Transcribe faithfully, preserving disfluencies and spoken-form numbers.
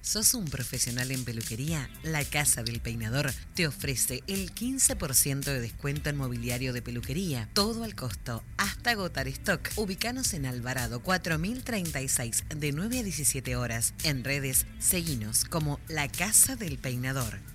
¿Sos un profesional en peluquería? La Casa del Peinador te ofrece el quince por ciento de descuento en mobiliario de peluquería. Todo al costo, hasta agotar stock. Ubicanos en Alvarado cuatro mil treinta y seis de nueve a diecisiete horas. En redes, seguinos como La Casa del Peinador.